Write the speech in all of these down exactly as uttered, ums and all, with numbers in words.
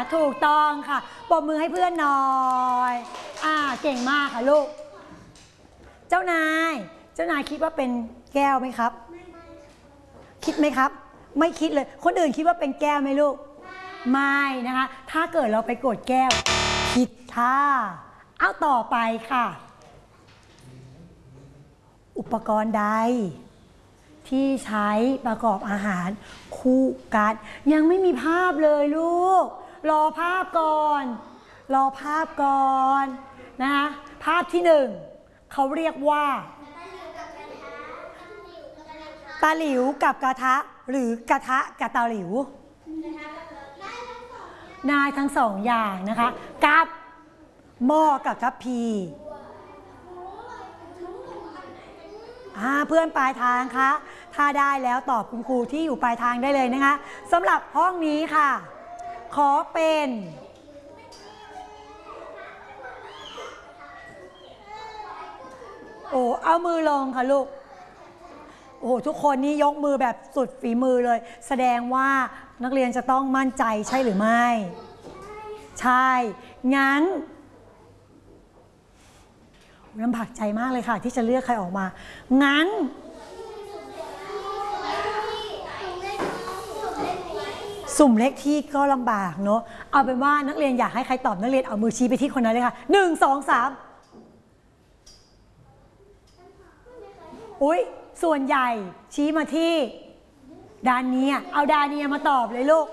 ถูกต้องค่ะปรบมือให้เพื่อนหน่อยอ่าเก่งมากค่ะลูกเจ้านายเจ้านายคิดว่าเป็นแก้วไหมครับคิดไหมครับไม่คิดเลยคนอื่นคิดว่าเป็นแก้วไหมลูกไม่นะคะถ้าเกิดเราไปกดแก้วผิดค่ะเอาต่อไปค่ะอุปกรณ์ใดที่ใช้ประกอบอาหารคู่กันยังไม่มีภาพเลยลูกรอภาพก่อนรอภาพก่อนนะคะภาพที่หนึ่งเขาเรียกว่าตาหลิวกับกระทะหรือกระทะกับตาหลิวได้ทั้งสองอย่างนะคะกับหม้อกับทัพพีเพื่อนปลายทางคะถ้าได้แล้วตอบคุณครูที่อยู่ปลายทางได้เลยนะคะสำหรับห้องนี้ค่ะขอเป็นโอ้เอามือลงค่ะลูกโอ้ทุกคนนี่ยกมือแบบสุดฝีมือเลยแสดงว่านักเรียนจะต้องมั่นใจใช่หรือไม่ใช่งั้นลำบากใจมากเลยค่ะที่จะเลือกใครออกมางั้นสุ่มเลขที่ก็ลำบากเนอะเอาเป็นว่านักเรียนอยากให้ใครตอบนักเรียนเอามือชี้ไปที่คนนั้นเลยค่ะหนึ่งสองสามอุ้ยส่วนใหญ่ชี้มาที่ดาเนียเอาดาเนียมาตอบเลยลูก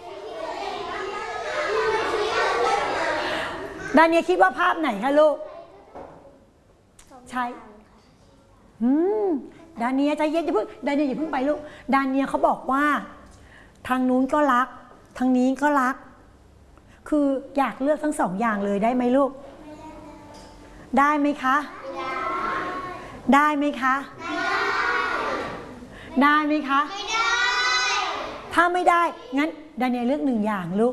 ดาเนียคิดว่าภาพไหนคะลูกใช่อืมดาเนียใจเย็นอย่าเพิ่งดาเนียอย่าเพิ่งไปลูกดาเนียเขาบอกว่าทางนู้นก็รักทางนี้ก็รักคืออยากเลือกทั้งสองอย่างเลยได้ไหมลูกได้ไหมคะได้ไหมคะได้ไหมคะถ้าไม่ได้งั้นดาเนียเลือกหนึ่งอย่างลูก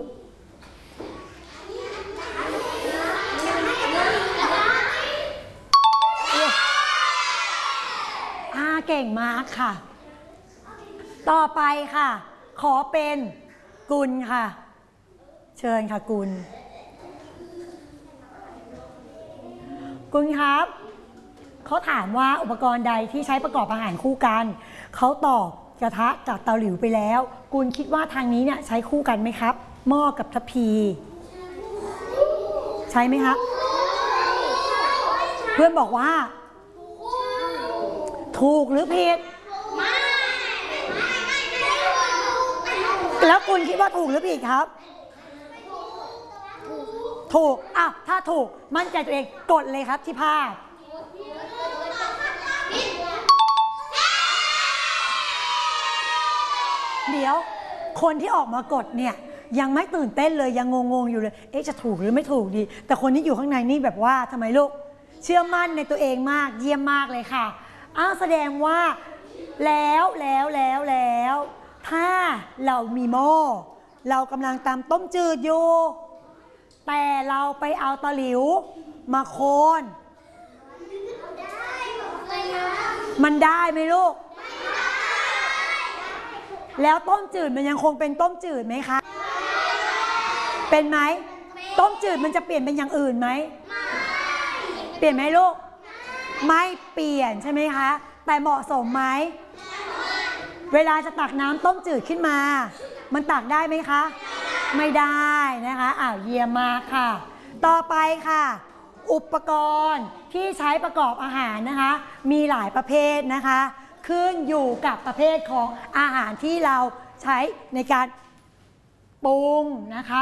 เก่งมากค่ะต่อไปค่ะขอเป็นกุลค่ะเชิญค่ะกุลกุลครับเขาถามว่าอุปกรณ์ใดที่ใช้ประกอบอาหารคู่กันเขาตอบกระทะกับเตาหลิวไปแล้วกุลคิดว่าทางนี้เนี่ยใช้คู่กันไหมครับหม้อกับทัพพีใช่ไหมครับเพื่อนบอกว่าถูกหรือผิดแล้วคุณคิดว่าถูกหรือผิดครับถูกอ่ะถ้าถูกมั่นใจตัวเองกดเลยครับที่ภาพเดี๋ยวคนที่ออกมากดเนี่ยยังไม่ตื่นเต้นเลยยังงงๆอยู่เลยเอ๊ะจะถูกหรือไม่ถูกดีแต่คนที่อยู่ข้างในนี่แบบว่าทำไมลูกเชื่อมั่นในตัวเองมากเยี่ยมมากเลยค่ะอ้าวแสดงว่าแล้วแล้วแล้วแล้วถ้าเรามีหม้อเรากำลังตำต้มจืดอยู่แต่เราไปเอาตะหลิวมาโคนมันได้ไหมลูกแล้วต้มจืดมันยังคงเป็นต้มจืดไหมคะเป็นไหมต้มจืดมันจะเปลี่ยนเป็นอย่างอื่นไหมเปลี่ยนไหมลูกไม่เปลี่ยนใช่ไหมคะแต่เหมาะสมไหมเวลาจะตักน้ำต้มจืดขึ้นมามันตักได้ไหมคะไม่ได้นะคะอ้าวเยี่ยมมากค่ะต่อไปค่ะอุปกรณ์ที่ใช้ประกอบอาหารนะคะมีหลายประเภทนะคะขึ้นอยู่กับประเภทของอาหารที่เราใช้ในการปรุงนะคะ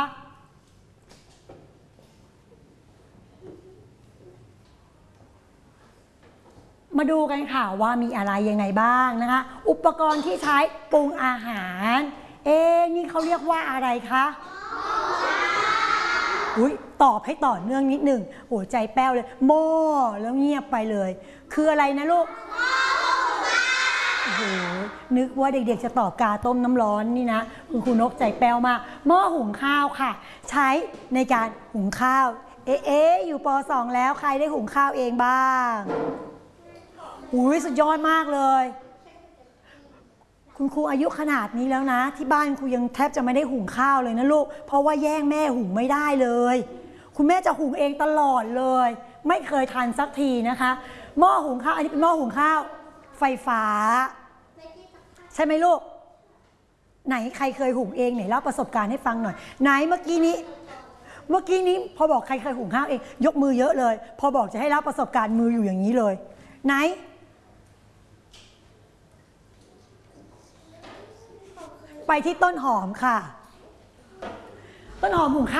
มาดูกันค่ะว่ามีอะไรยังไงบ้างนะคะอุปกรณ์ที่ใช้ปรุงอาหารเอ๊ะนี่เขาเรียกว่าอะไรคะอุ้ยตอบให้ต่อเนื่องนิดหนึ่งหัวใจแป้วเลยหม้อแล้วเงียบไปเลยคืออะไรนะลูกโอ้โหนึกว่าเด็กๆจะตอบกาต้มน้ำร้อนนี่นะคุณครูนกใจแป้วมากหม้อหุงข้าวค่ะใช้ในการหุงข้าวเอ๊ะเอ๊ะอยู่ป.สอง แล้วใครได้หุงข้าวเองบ้างอุ้ยสุดยอดมากเลยคุณครูอายุขนาดนี้แล้วนะที่บ้านครูยังแทบจะไม่ได้หุงข้าวเลยนะลูกเพราะว่าแย่งแม่หุงไม่ได้เลยคุณแม่จะหุงเองตลอดเลยไม่เคยทันสักทีนะคะหม้อหุงข้าวอันนี้เป็นหม้อหุงข้าวไฟฟ้าใช่ไหมลูกไหนใครเคยหุงเองไหนเล่าประสบการณ์ให้ฟังหน่อยไหนเมื่อกี้นี้เมื่อกี้นี้พอบอกใครเคยหุงข้าวเองยกมือเยอะเลยพอบอกจะให้เล่าประสบการณ์มืออยู่อย่างนี้เลยไหนไปที่ต้นหอมค่ะต้นหอมหุงข้าว